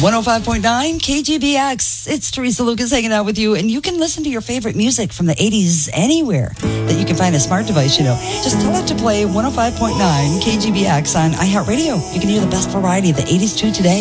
105.9 KGBX. It's Teresa Lucas hanging out with you, and you can listen to your favorite music from the 80s anywhere that you can find a smart device, Just tell it to play 105.9 KGBX on iHeartRadio. You can hear the best variety of the 80s too today.